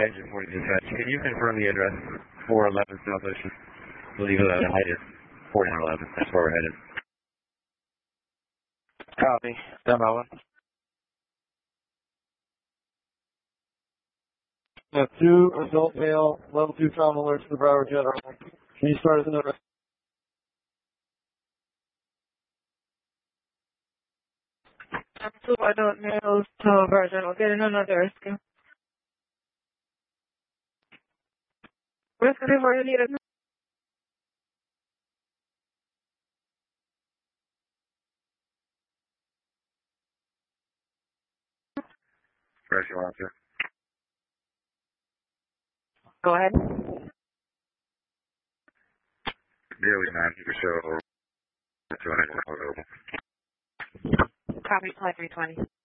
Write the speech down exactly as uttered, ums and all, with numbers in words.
Engine forty dispatch. Can you confirm the address? four eleven South Ocean. I believe uh, the height is forty-nine eleven. That's where we're headed. Copy. Stand by one. Yeah, two adult male, level two trauma alert to the Broward General. Can you start as an arrest? Two adult males to Virgin. We'll get in another rescue. Rescue where you need it. Rescue officer. Go ahead. Nearly ninety or so. two hundred available. Copy, flight three twenty.